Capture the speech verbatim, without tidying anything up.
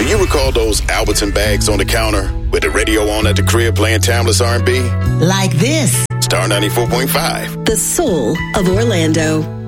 Do you recall those Albertson bags on the counter with the radio on at the crib playing timeless R and B? Like this. Star ninety-four point five. The soul of Orlando.